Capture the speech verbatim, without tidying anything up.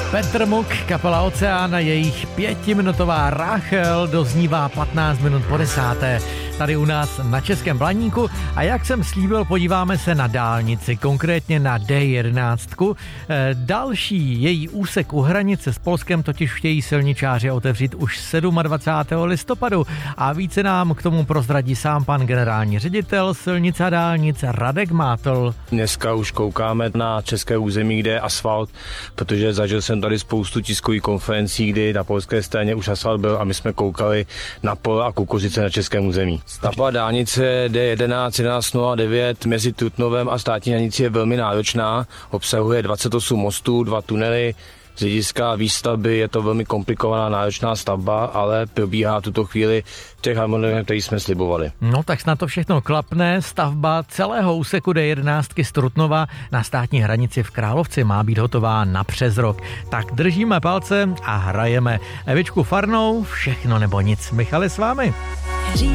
Petr Muk, kapela Oceán a jejich pětiminutová Rachel doznívá patnáct minut po desáté. Tady u nás na Českém Blaníku a jak jsem slíbil, podíváme se na dálnici, konkrétně na D jedenáct. Další její úsek u hranice s Polskem totiž chtějí silničáři otevřít už dvacátého sedmého listopadu a více nám k tomu prozradí sám pan generální ředitel silnic a dálnic Radek Mátl. Dneska už koukáme na české území, kde je asfalt, protože zažil jsem tady spoustu tiskových konferencí, kdy na polské straně už asfalt byl a my jsme koukali na pole a kukuřice na českém území. Stavba dálnice D jedenáct jedenáct nula devět mezi Trutnovem a státní hranicí je velmi náročná, obsahuje dvacet osm mostů, dva tunely. Z hlediska výstavby je to velmi komplikovaná, náročná stavba, ale probíhá tuto chvíli v těch harmonogramech, který jsme slibovali. No tak snad to všechno klapne. Stavba celého úseku D jedenáct z Trutnova na státní hranici v Královci má být hotová na přes rok. Tak držíme palce a hrajeme. Evičku Farnou, všechno nebo nic. Michal je s vámi.